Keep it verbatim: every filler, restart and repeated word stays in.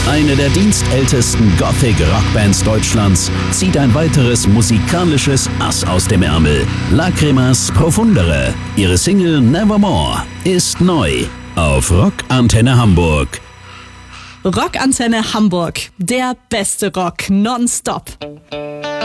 Eine der dienstältesten Gothic-Rockbands Deutschlands zieht ein weiteres musikalisches Ass aus dem Ärmel. Lacrimas Profundere. Ihre Single Nevermore ist neu auf Rockantenne Hamburg. Rockantenne Hamburg, der beste Rock nonstop.